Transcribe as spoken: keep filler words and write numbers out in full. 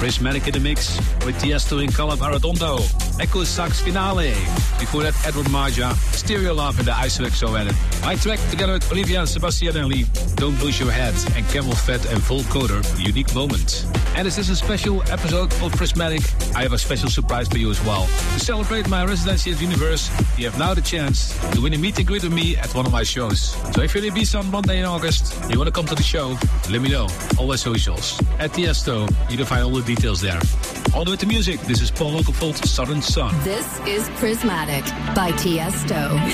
Prismatic in the mix with Tiesto and Caleb Arredondo. Echo Sax Finale. Before that, Edward Marja, Stereo Love in the Iceberg Show edit. My track together with Olivia, Sebastian and Lee, Don't Lose Your Head, and Camel Fat and Full Coder, Unique Moment. And this is a special episode of Prismatic. I have a special surprise for you as well. To celebrate my residency at Universe, you have now the chance to win a meet and greet with me at one of my shows. So if you're in Ibiza on Monday in August, and you want to come to the show, let me know. All my socials. At Tiesto, you can find all the details there. On with the music. This is Paul Oakenfold, Southern Sun. This is Prismatic by Tiesto.